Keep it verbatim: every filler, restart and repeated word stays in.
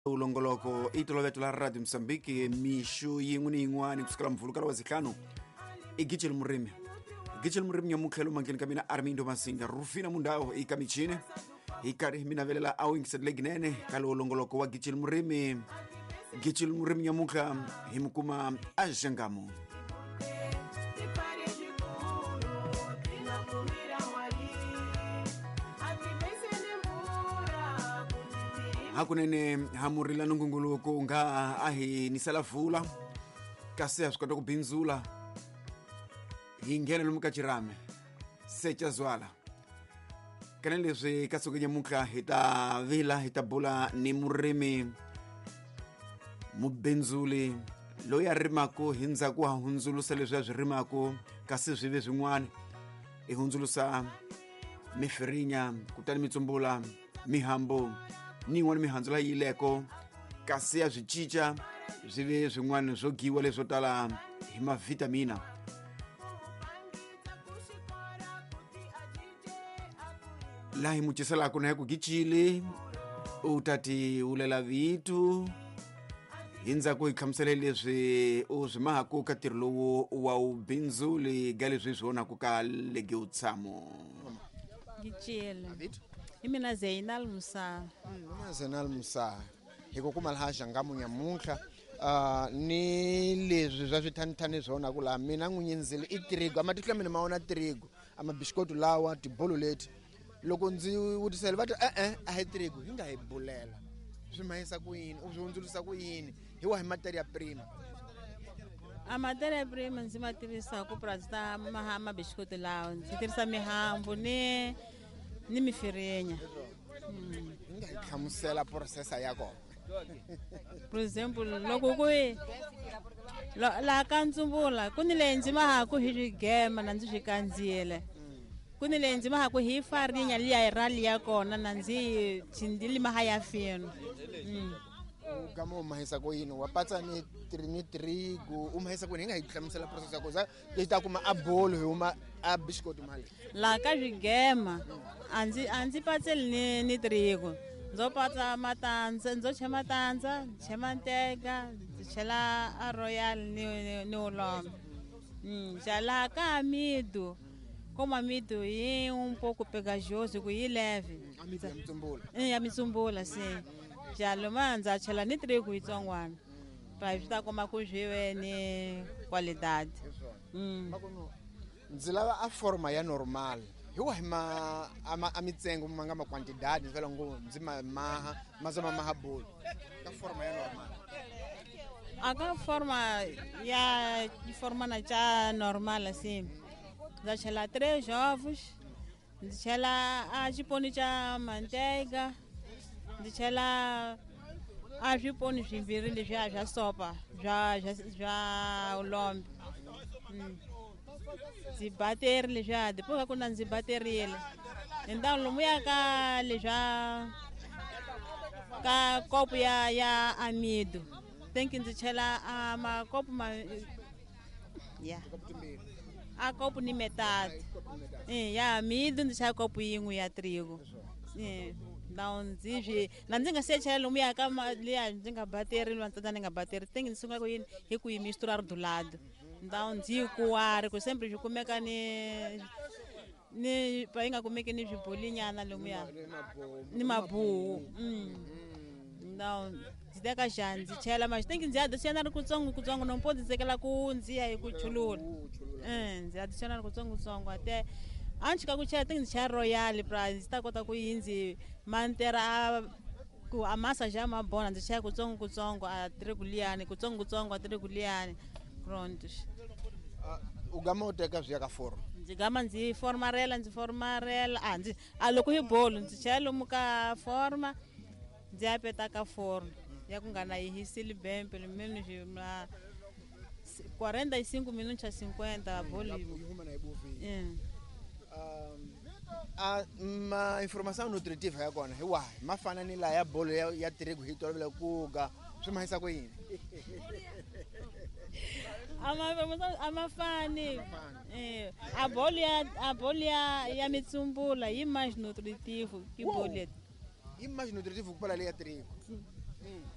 ulongoloko itoloveta la radio Msambiki mishu yin'we ni yin'wana kusukela mvulukalo wa zihlanu igijile murimi igijile murimi nyamukhelo mangeni kamina Armindo Masinga Rufina Mundao ikamichine ikari mina velela awingisedle ginene kalo ulongoloko wa gijile murimi gijile murimi nyamukha himukuma ajangamu hakunene hamurila nungunguluku nga ahi nisalavula kasi aswikota kubinzula hingene lumukachirame secha zwala kanene leswi kasukenya muka hita vila hita bula ni murimi mubinzuli loyi a rimako hinza ku hundzulusa leswi a swi rimako kasi swive swin'wana i hundzulusa mifirinya kutani mitsumbula mihambo ni yin'wana mihandzu la yileko kasi ya swicica swive swin'wana swo giwa leswo tala hi mavitamina la hi muciselako na ya ku gicile u tati ulela vitu hindzako hi khamusele leswi u swi mahako ka tirho lowu wa ubindzuli ga leswi swi vonako ka lege u tshamo gicile i mina Zainal Musa mm, Zainal Musa hiko kuma laha jangamu nyamunkha uh, ni leswi swa swithanithani swona ku la mina n'wunyindzile i trigo amatikla mina maona trigo ama biscuit lawa tibolo leti loko ndzi vutisela va ta eh eh a hi trigo hi nga hi bulela swi mahisa ku yini u swi hundzulisa ku yini hi wa hi materia prima a materia prima ndzi ma tirhisa ku prasta mahama biscuit lawa ndzi tirhisa mihambu ni ni mifirinya mm. Nga hi hlamusela processa ya kona for example loko ku la ka ntsumbula ku ni le ndzi mahaku hi swigema na ndzi swi kandziyele ku ni le ndzi mahaku hi farinya liya hi rali ya kona na ndzi chindili maha ya fino mm. Kama umahisa ko yini wapatsa ni ni trigo umahisa ko yini nga hi hlamusela process ya koza leta kuma abolo huma a biscuit mali la ka swigema anzi anzi patseli ni ni trigo ndzo patsa matandza ndzo chema matandza chema nteka chela a royal ni ni ulombe mm jala ka midu como amido e um pouco pegajoso ku ileve amido ya mitsumbula eh ya mitsumbula sim jalo manza chela ni trigo itsongwana pa vita koma ku zwiwe ni qualidade mm makono ndzilava a forma ya normal hi wa ma ama amitsengo manga ma quantidade vela ngo ndzima maha mazama mahabolo ka forma ya normal aka forma ya forma na cha normal assim ndza chela três ovos ndzi chela a xiponi cha manteiga ndzi chela a swiponi swimbirhi leswiya swa sopa swa swa ulombe ndzi bateri leswiya dipoka ku na ndzi baterile endla lomuya ka leswa ka kopo ya ya amido thank ndzi chela a makopo ma ya a kopo ni metade eh ya amido ndzi chela kopo yin'we ya trigo eh ndawo ndzi swi na ndzi nga se chela lomuya ka liya ndzi nga bateri lwa ntsatsa ni nga bateri thank ndzi sungula ku yini hi ku yi mistura ridulado ndawo ndzi kuwari ku sempre swi kumeka ni ni pa inga kumeki ni swibolinyana lomuya ni mabuhu mm ndawo ndzi teka xani ndzi chela ma thank ndzi additional ri kutsongo kutsongo no mpo ndzi tsekela ku ndzi ya hi ku chulula eh ndzi additional kutsongo kutsongo ate a ndzi ka ku chela thank ndzi chela royal price ta kota ku yindzi mantera ku amasa ja mabona ndzi chela kutsongo kutsongo a triguliyani kutsongo kutsongo a triguliyani pronto u gama u teka swi ya ka forma ndzi gama ndzi formarela ndzi formarela a ndzi a loko hi bolo ndzi chela lomu ka forma ndzi ya peta ka forma ya ku nga na hi silibempe lemeni swi ma quarenta e cinco minutos a cinquenta bolo eh um a ma informação nutritiva ya kona hi wa mafana ni la ya bolo ya, ya trigo hi tolovela ku ga swi mahisa ku yini ama amafani eh a bolo ya a bolo ya ya mitsumbula yi mais nutritivo que bolo yi mais nutritivo ku pala le ya trigo